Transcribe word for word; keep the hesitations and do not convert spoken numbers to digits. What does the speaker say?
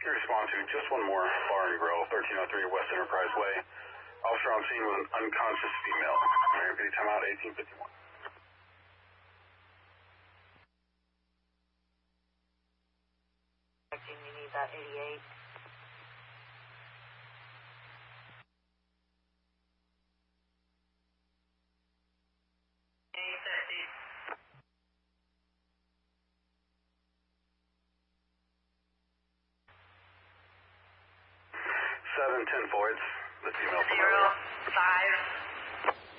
You respond to just one more bar and grill, thirteen oh three West Enterprise Way. Officer on scene with an unconscious female. Mary P. Timeout, eighteen fifty-one. You need that eighty-eight. Seven ten Floyd. The female. Zero five.